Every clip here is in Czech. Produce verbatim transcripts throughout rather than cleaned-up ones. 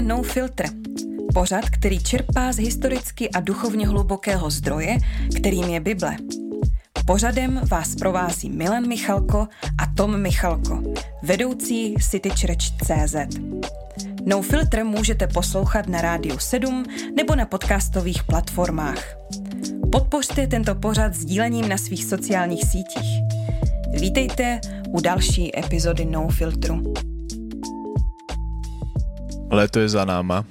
je No Filter. Pořad, který čerpá z historicky a duchovně hlubokého zdroje, kterým je Bible. Pořadem vás provází Milan Michalko a Tom Michalko, vedoucí City Church tečka cé zet. No Filter můžete poslouchat na Rádiu sedm nebo na podcastových platformách. Podpořte tento pořad sdílením na svých sociálních sítích. Vítejte u další epizody No Filtru. Léto je za náma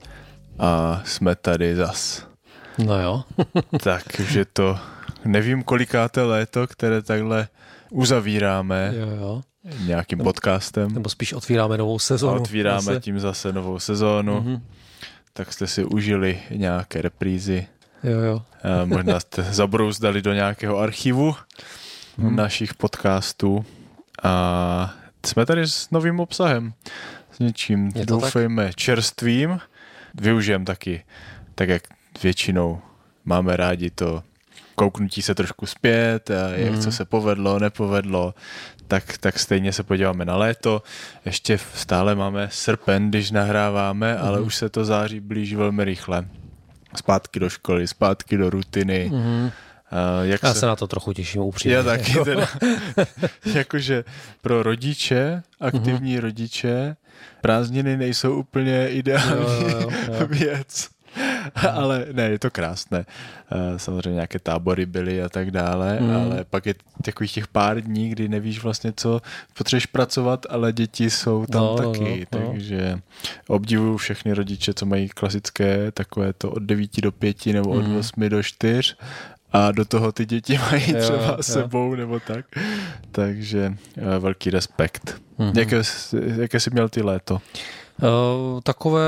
a jsme tady zas. No jo. Takže to nevím kolikáté léto, které takhle uzavíráme jo, jo. nějakým podcastem. Nebo spíš otvíráme novou sezónu. A otvíráme zase. tím zase novou sezónu. Mm-hmm. Tak jste si užili nějaké reprízy. Jo, jo. A možná jste zabrouzdali do nějakého archivu mm. našich podcastů. A jsme tady s novým obsahem. S něčím, doufejme, tak? čerstvým. Využijem taky, tak jak většinou máme rádi to kouknutí se trošku zpět, a jak mm. co se povedlo, nepovedlo, tak, tak stejně se podíváme na léto. Ještě stále máme srpen, když nahráváme, mm. ale už se to září blíží velmi rychle. Zpátky do školy, zpátky do rutiny. Mm. Uh, jak Já se... se na to trochu těším upřímně. Já taky teda. Jakože pro rodiče, aktivní mm. rodiče, prázdniny nejsou úplně ideální jo, jo, jo. věc. Ale ne, je to krásné. Samozřejmě nějaké tábory byly a tak dále, mm. ale pak je takových těch pár dní, kdy nevíš vlastně, co potřebuješ pracovat, ale děti jsou tam no, taky. No, no. Takže obdivuju všechny rodiče, co mají klasické takové to od devíti do pěti nebo od mm. osmi do čtyř a do toho ty děti mají jo, třeba jo. sebou nebo tak. Takže velký respekt. Mm-hmm. Jaké, jaké jsi měl ty léto? Uh, takové,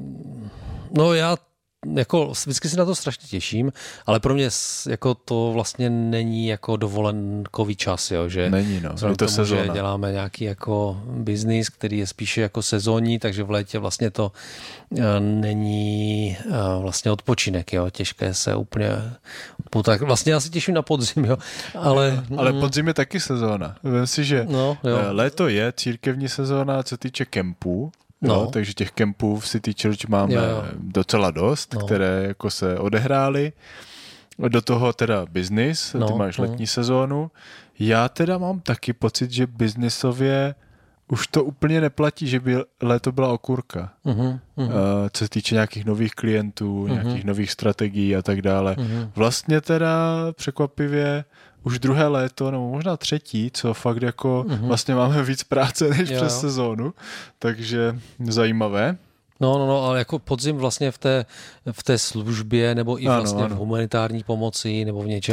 no já jako vždycky se na to strašně těším, ale pro mě jako to vlastně není jako dovolenkový čas, jo, že není, no, je to tomu, sezóna. Že děláme nějaký jako biznis, který je spíše jako sezónní, takže v létě vlastně to uh, není uh, vlastně odpočinek, jo, těžké se úplně tak vlastně já se těším na podzim, jo, ale... Ale podzim je taky sezóna. Vem si, že no, léto je církevní sezóna, co týče kempů. No. No, takže těch kempů v City Church máme jo, jo. docela dost, no. které jako se odehrály. Do toho teda business, no, ty máš letní no. sezónu. Já teda mám taky pocit, že businessově už to úplně neplatí, že by léto byla okurka. Uh-huh, uh-huh. Uh, co se týče nějakých nových klientů, uh-huh. nějakých nových strategií a tak dále. Uh-huh. Vlastně teda překvapivě už druhé léto, nebo možná třetí, co fakt jako uh-huh. vlastně máme víc práce než jo, přes jo. sezónu, takže zajímavé. No, no, no, ale jako podzim vlastně v té, v té službě, nebo i ano, vlastně ano. v humanitární pomoci, nebo v něčem